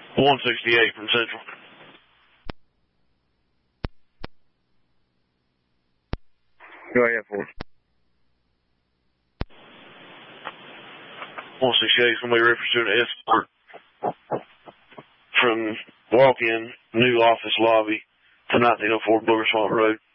168 from Central. Go ahead, Ford. 168 is going to be referenced to an escort from walk-in new office lobby to 1904 Booger Swamp Road.